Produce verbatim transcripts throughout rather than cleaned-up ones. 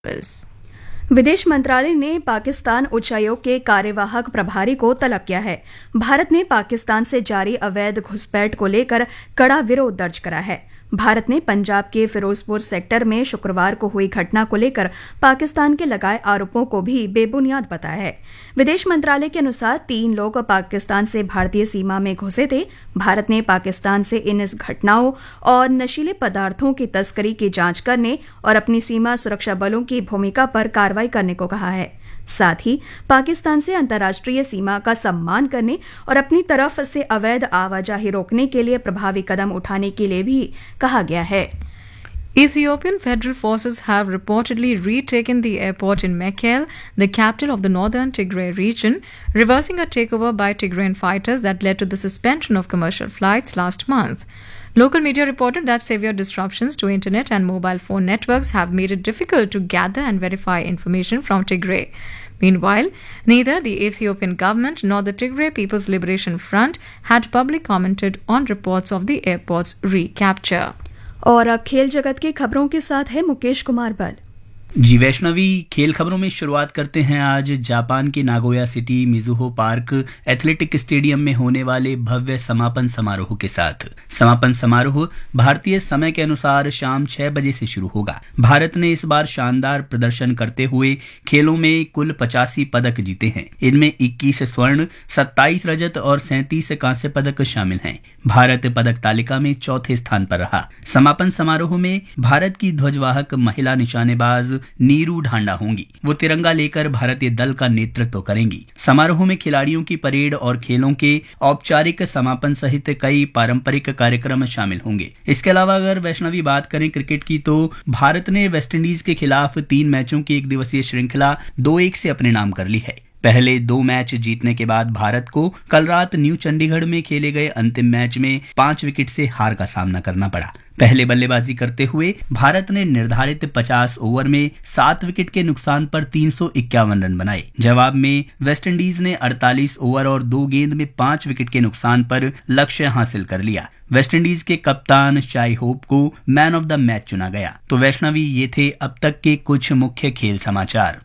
विदेश मंत्रालय ने पाकिस्तान उच्चायोग के कार्यवाहक प्रभारी को तलब किया है। भारत ने पाकिस्तान से जारी अवैध घुसपैठ को लेकर कड़ा विरोध दर्ज करा है। भारत ने पंजाब के फिरोजपुर सेक्टर में शुक्रवार को हुई घटना को लेकर पाकिस्तान के लगाए आरोपों को भी बेबुनियाद बताया है। विदेश मंत्रालय के अनुसार तीन लोग पाकिस्तान से भारतीय सीमा में घुसे थे। भारत ने पाकिस्तान से इन घटनाओं और नशीले पदार्थों की तस्करी की जांच करने और अपनी सीमा सुरक्षा बलों की भूमिका पर कार्रवाई करने को कहा है। साथ ही पाकिस्तान से अंतर्राष्ट्रीय सीमा का सम्मान करने और अपनी तरफ से अवैध आवाजाही रोकने के लिए प्रभावी कदम उठाने के लिए भी कहा गया है। Ethiopian federal forces have reportedly retaken the airport in Mekelle, the capital of the northern Tigray region, reversing a takeover by Tigrayan fighters that led to the suspension of commercial flights last month. Local media reported that severe disruptions to internet and mobile phone networks have made it difficult to gather and verify information from Tigray. Meanwhile, neither the Ethiopian government nor the Tigray People's Liberation Front had publicly commented on reports of the airport's recapture. और अब खेल जगत की खबरों के साथ है मुकेश कुमार बल। जी वैष्णवी, खेल खबरों में शुरुआत करते हैं आज जापान के Nagoya city Mizuho park athletic stadium में होने वाले भव्य समापन समारोह के साथ। समापन समारोह भारतीय समय के अनुसार शाम छह बजे से शुरू होगा। भारत ने इस बार शानदार प्रदर्शन करते हुए खेलों में कुल पचासी पदक जीते हैं। इनमें इक्कीस स्वर्ण, सत्ताईस रजत और सैंतीस कांस्य पदक शामिल हैं। भारत पदक तालिका में चौथे स्थान पर रहा। समापन समारोह में भारत की ध्वजवाहक महिला निशानेबाज नीरू ढांडा होंगी। वो तिरंगा लेकर भारतीय दल का नेतृत्व करेंगी। समारोह में खिलाड़ियों की परेड और खेलों के औपचारिक समापन सहित कई पारंपरिक कार्यक्रम शामिल होंगे। इसके अलावा अगर वैष्णवी बात करें क्रिकेट की, तो भारत ने वेस्टइंडीज के खिलाफ तीन मैचों की एक दिवसीय श्रृंखला दो एक से अपने नाम कर ली है। पहले दो मैच जीतने के बाद भारत को कल रात न्यू चंडीगढ़ में खेले गए अंतिम मैच में पांच विकेट से हार का सामना करना पड़ा। पहले बल्लेबाजी करते हुए भारत ने निर्धारित पचास ओवर में सात विकेट के नुकसान पर तीन सौ इक्यावन रन बनाए। जवाब में वेस्टइंडीज ने अड़तालीस ओवर और दो गेंद में पांच विकेट के नुकसान पर लक्ष्य हासिल कर लिया। वेस्टइंडीज के कप्तान शाई होप को मैन ऑफ द मैच चुना गया। तो वैष्णवी, ये थे अब तक के कुछ मुख्य खेल समाचार।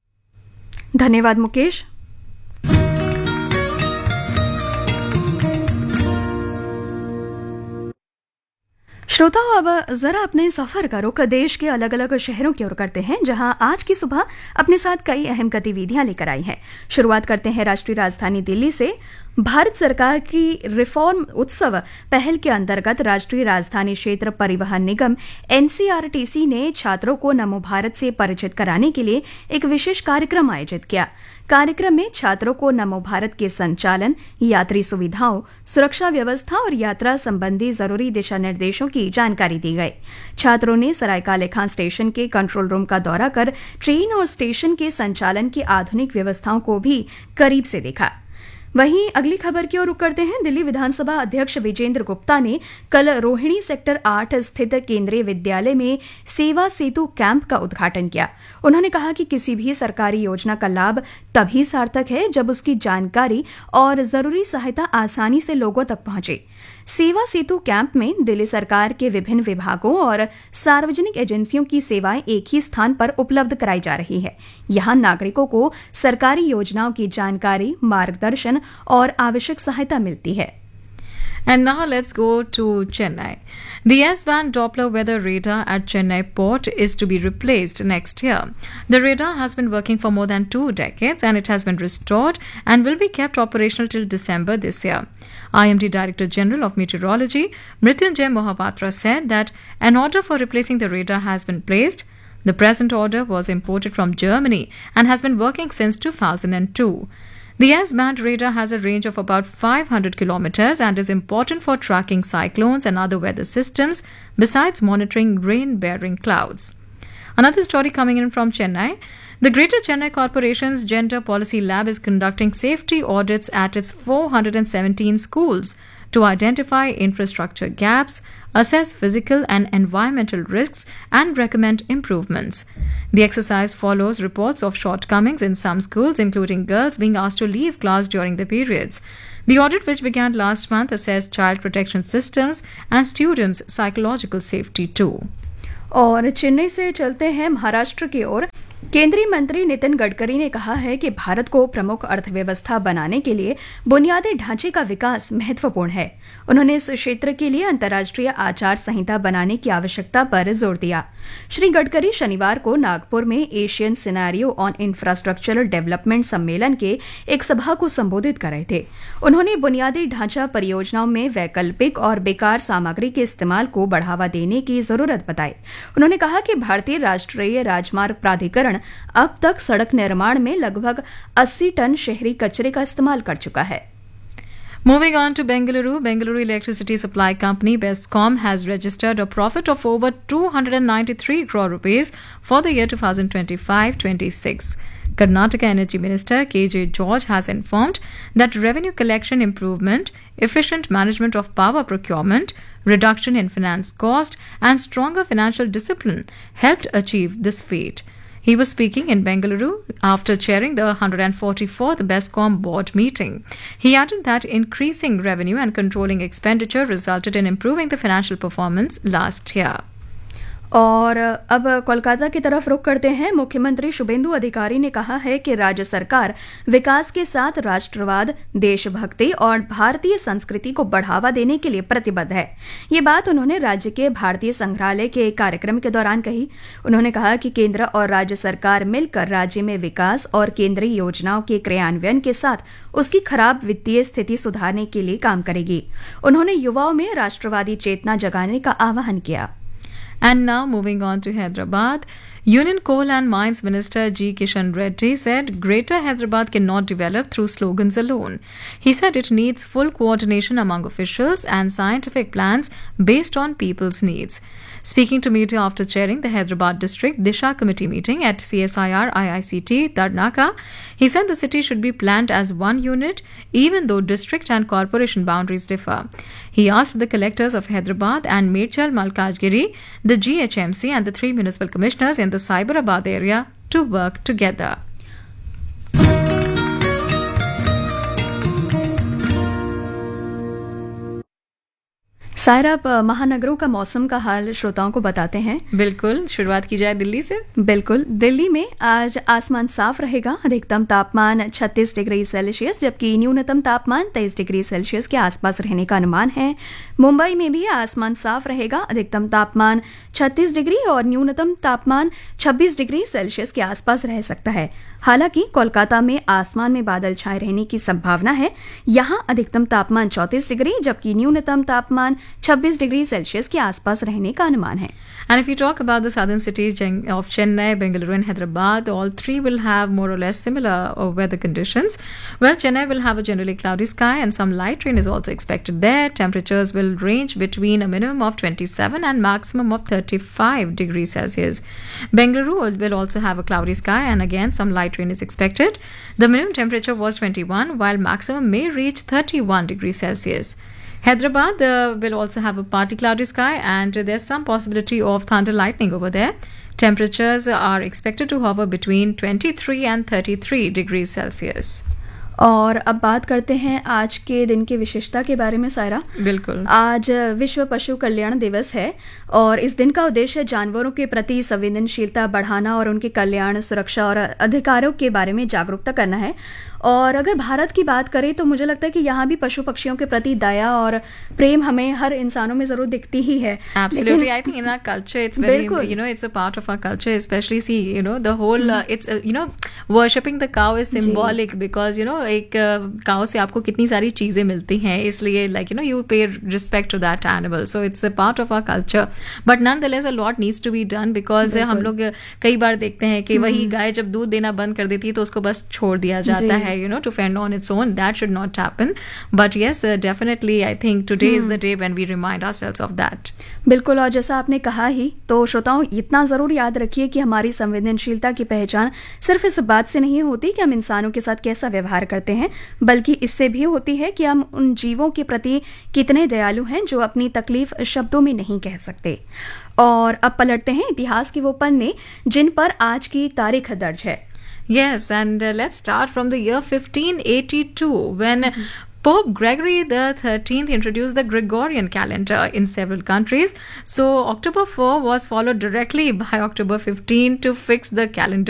धन्यवाद मुकेश। श्रोताओं, अब जरा अपने सफर का रुख देश के अलग अलग शहरों की ओर करते हैं, जहां आज की सुबह अपने साथ कई अहम गतिविधियां लेकर आई हैं। शुरुआत करते हैं राष्ट्रीय राजधानी दिल्ली से। भारत सरकार की रिफॉर्म उत्सव पहल के अंतर्गत राष्ट्रीय राजधानी क्षेत्र परिवहन निगम एनसीआरटीसी ने छात्रों को नमो भारत से परिचित कराने के लिए एक विशेष कार्यक्रम आयोजित किया। कार्यक्रम में छात्रों को नमो भारत के संचालन, यात्री सुविधाओं, सुरक्षा व्यवस्था और यात्रा संबंधी जरूरी दिशा निर्देशों की जानकारी दी गई। छात्रों ने सराय काले खान स्टेशन के कंट्रोल रूम का दौरा कर ट्रेन और स्टेशन के संचालन की आधुनिक व्यवस्थाओं को भी करीब से देखा। वहीं अगली खबर की ओर रुख करते हैं। दिल्ली विधानसभा अध्यक्ष विजेंद्र गुप्ता ने कल रोहिणी सेक्टर आठ स्थित केंद्रीय विद्यालय में सेवा सेतु कैंप का उद्घाटन किया। उन्होंने कहा कि किसी भी सरकारी योजना का लाभ तभी सार्थक है जब उसकी जानकारी और जरूरी सहायता आसानी से लोगों तक पहुंचे। सेवा सेतु कैंप में दिल्ली सरकार के विभिन्न विभागों और सार्वजनिक एजेंसियों की सेवाएं एक ही स्थान पर उपलब्ध कराई जा रही है। यहां नागरिकों को सरकारी योजनाओं की जानकारी, मार्गदर्शन और आवश्यक सहायता मिलती है। And now let's go to Chennai. The S-band Doppler weather radar at Chennai port is to be replaced next year. The radar has been working for more than two decades and it has been restored and will be kept operational till December this year. I M D Director General of Meteorology, Mrityunjay Mohapatra, said that an order for replacing the radar has been placed. The present order was imported from Germany and has been working since two thousand two. The S-band radar has a range of about five hundred kilometers and is important for tracking cyclones and other weather systems, besides monitoring rain-bearing clouds. Another story coming in from Chennai. The Greater Chennai Corporation's Gender Policy Lab is conducting safety audits at its four hundred seventeen schools to identify infrastructure gaps, assess physical and environmental risks, and recommend improvements. The exercise follows reports of shortcomings in some schools, including girls being asked to leave class during the periods. The audit, which began last month, assessed child protection systems and students' psychological safety too. और चेन्नई से चलते हैं महाराष्ट्र की ओर। केंद्रीय मंत्री नितिन गडकरी ने कहा है कि भारत को प्रमुख अर्थव्यवस्था बनाने के लिए बुनियादी ढांचे का विकास महत्वपूर्ण है। उन्होंने इस क्षेत्र के लिए अंतर्राष्ट्रीय आचार संहिता बनाने की आवश्यकता पर जोर दिया। श्री गडकरी शनिवार को नागपुर में Asian scenario on infrastructural development सम्मेलन के एक सभा को संबोधित कर रहे थे। उन्होंने बुनियादी ढांचा परियोजनाओं में वैकल्पिक और बेकार सामग्री के इस्तेमाल को बढ़ावा देने की जरूरत बताई। उन्होंने कहा कि भारतीय राष्ट्रीय राजमार्ग प्राधिकरण अब तक सड़क निर्माण में लगभग अस्सी टन शहरी कचरे का इस्तेमाल कर चुका है। Moving on to Bengaluru, Bengaluru Electricity Supply Company BESCOM has registered a profit of over two hundred ninety-three crore rupees for the year twenty twenty-five twenty-six. Karnataka Energy Minister K J George has informed that revenue collection improvement, efficient management of power procurement, reduction in finance cost, and stronger financial discipline helped achieve this feat. He was speaking in Bengaluru after chairing the one hundred forty-fourth BESCOM board meeting. He added that increasing revenue and controlling expenditure resulted in improving the financial performance last year. और अब कोलकाता की तरफ रुख करते हैं। मुख्यमंत्री शुभेंदु अधिकारी ने कहा है कि राज्य सरकार विकास के साथ राष्ट्रवाद, देशभक्ति और भारतीय संस्कृति को बढ़ावा देने के लिए प्रतिबद्ध है। ये बात उन्होंने राज्य के भारतीय संग्रहालय के एक कार्यक्रम के दौरान कही। उन्होंने कहा कि केंद्र और राज्य सरकार मिलकर राज्य में विकास और केंद्रीय योजनाओं के क्रियान्वयन के साथ उसकी खराब वित्तीय स्थिति सुधारने के लिए काम करेगी। उन्होंने युवाओं में राष्ट्रवादी चेतना जगाने का आह्वान किया। And now moving on to Hyderabad, Union Coal and Mines Minister G. Kishan Reddy said Greater Hyderabad cannot develop through slogans alone. He said it needs full coordination among officials and scientific plans based on people's needs. Speaking to media after chairing the Hyderabad District Disha Committee meeting at C S I R I I C T Tarnaka, he said the city should be planned as one unit even though district and corporation boundaries differ. He asked the collectors of Hyderabad and Medchal Malkajgiri, the G H M C and the three municipal commissioners in the Cyberabad area to work together. Saira, अब महानगरों का मौसम का हाल श्रोताओं को बताते हैं। बिल्कुल, शुरुआत की जाए दिल्ली से। बिल्कुल, दिल्ली में आज आसमान साफ रहेगा। अधिकतम तापमान छत्तीस डिग्री सेल्सियस जबकि न्यूनतम तापमान तेईस डिग्री सेल्सियस के आसपास रहने का अनुमान है। मुंबई में भी आसमान साफ रहेगा। अधिकतम तापमान छत्तीस डिग्री और न्यूनतम तापमान छब्बीस डिग्री सेल्सियस के आसपास रह सकता है। हालांकि कोलकाता में आसमान में बादल छाए रहने की संभावना है। यहां अधिकतम तापमान चौंतीस डिग्री जबकि न्यूनतम तापमान छब्बीस डिग्री सेल्सियस के आसपास रहने का अनुमान है। And if you talk about the southern cities of Chennai, Bengaluru and Hyderabad, all three will have more or less similar weather conditions. Well, Chennai will have a generally cloudy sky and some light rain is also expected there. Temperatures will range between a minimum of twenty-seven and maximum of thirty-five degrees Celsius. Bengaluru will also have a cloudy sky and again some light rain is expected. The minimum temperature was twenty-one while maximum may reach thirty-one degrees Celsius. Hyderabad uh, will also have a partly cloudy sky and uh, there's some possibility of thunder lightning over there. Temperatures are expected to hover between twenty-three and thirty-three degrees Celsius. और अब बात करते हैं आज के दिन की विशेषता के बारे में। सायरा, बिल्कुल, आज विश्व पशु कल्याण दिवस है और इस दिन का उद्देश्य जानवरों के प्रति संवेदनशीलता बढ़ाना और उनके कल्याण, सुरक्षा और अधिकारों के बारे में जागरूकता करना है। और अगर भारत की बात करें तो मुझे लगता है कि यहाँ भी पशु पक्षियों के प्रति दया और प्रेम हमें हर इंसानों में जरूर दिखती ही है। Absolutely, I think in our culture it's very, you know, it's a part of our culture, especially see, you know, the whole, uh, it's, uh, you know, worshipping the cow is symbolic because, you know, एक cow से आपको कितनी सारी चीजें मिलती हैं, इसलिए like, you know, you pay respect to that animal, so it's a part of our culture. But nonetheless, a lot needs to be done because हम लोग कई बार देखते हैं कि वही गाय जब दूध देना बंद कर देती है तो उसको बस छोड़ दिया जाता है, you know, to fend on its own. That should not happen. But yes, uh, definitely, I think today is the day when we remind ourselves of that. बिल्कुल, और जैसा आपने कहा ही तो श्रोताओं इतना जरूर याद रखिए कि हमारी संवेदनशीलता की पहचान सिर्फ इस बात से नहीं होती कि हम इंसानों के साथ कैसा व्यवहार करते हैं, बल्कि इससे भी होती है कि हम उन जीवों के प्रति कितने दयालु हैं जो अपनी तकलीफ शब्दों में नहीं कह सकते। और अब पलटते हैं इतिहास के वो पन्ने जिन पर आज की तारीख दर्ज है। Yes, and uh, let's start from the year fifteen eighty-two when Pope Gregory the thirteenth introduced the Gregorian calendar in several countries. So October fourth was followed directly by October fifteenth to fix the calendar